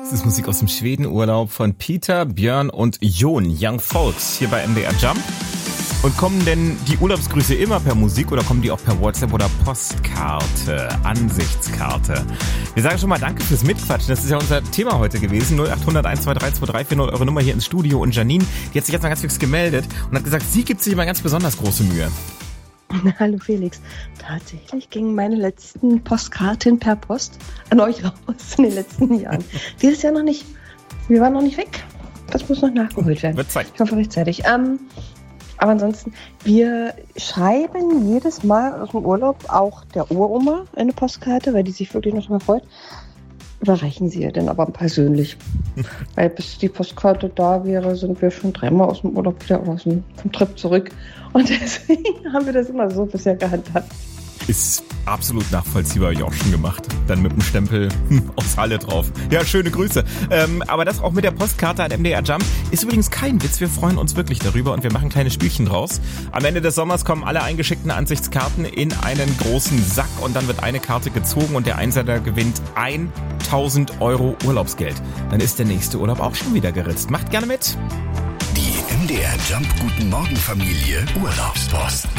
Das ist Musik aus dem Schwedenurlaub von Peter, Björn und Jon, Young Folks, hier bei MDR Jump. Und kommen denn die Urlaubsgrüße immer per Musik oder kommen die auch per WhatsApp oder Postkarte, Ansichtskarte? Wir sagen schon mal danke fürs Mitquatschen, das ist ja unser Thema heute gewesen. 0800 123 2340, eure Nummer hier ins Studio. Und Janine, die hat sich jetzt mal ganz fix gemeldet und hat gesagt, sie gibt sich immer ganz besonders große Mühe. Hallo Felix. Tatsächlich gingen meine letzten Postkarten per Post an euch raus in den letzten Jahren. Dieses Jahr noch nicht. Wir waren noch nicht weg. Das muss noch nachgeholt werden. Wird Zeit. Ich hoffe rechtzeitig. Aber ansonsten, wir schreiben jedes Mal aus dem Urlaub auch der Uroma eine Postkarte, weil die sich wirklich noch mal freut. Überreichen sie ihr denn aber persönlich. Weil bis die Postkarte da wäre, sind wir schon 3-mal aus dem Urlaub wieder vom Trip zurück. Und deswegen haben wir das immer so bisher gehandhabt. Ist absolut nachvollziehbar, habe ich auch schon gemacht. Dann mit dem Stempel aus Halle drauf. Ja, schöne Grüße. Aber das auch mit der Postkarte an MDR Jump ist übrigens kein Witz. Wir freuen uns wirklich darüber und wir machen kleine Spielchen draus. Am Ende des Sommers kommen alle eingeschickten Ansichtskarten in einen großen Sack und dann wird eine Karte gezogen und der Einsender gewinnt 1.000 Euro Urlaubsgeld. Dann ist der nächste Urlaub auch schon wieder geritzt. Macht gerne mit. Die MDR Jump Guten Morgen Familie Urlaubspost.